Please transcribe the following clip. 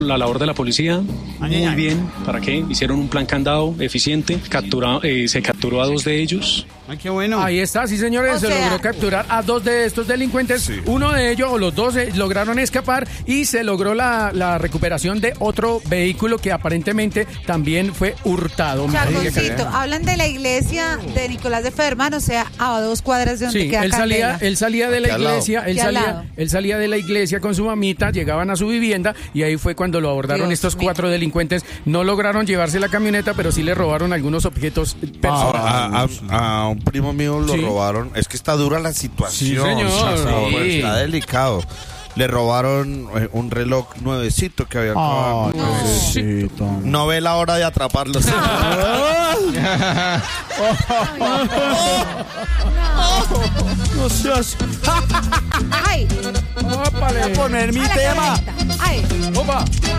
La labor de la policía, muy bien. ¿Para qué? Hicieron un plan candado eficiente. Se capturó a 2 de ellos. Ay, qué bueno. Ahí está, sí señores, se logró capturar a 2 de estos delincuentes. Sí. Uno de ellos, o los 2, lograron escapar y se logró la recuperación de otro vehículo que aparentemente también fue hurtado. Chaconcito, hablan de la iglesia de Nicolás de Ferman, o sea, a 2 cuadras de donde queda Candela. Él salía de la iglesia, él salía de la iglesia con su mamita, llegaban a su vivienda y ahí fue cuando lo abordaron estos 4 delincuentes. No lograron llevarse la camioneta, pero sí le robaron algunos objetos personales. A un primo mío lo robaron. Es que está dura la situación. Sí, señor. Está delicado. Le robaron un reloj nuevecito que había acabado. No ve la hora de atraparlos. No seas. ¡Ay! Voy a poner mi tema. ¡Ay! ¡Opa!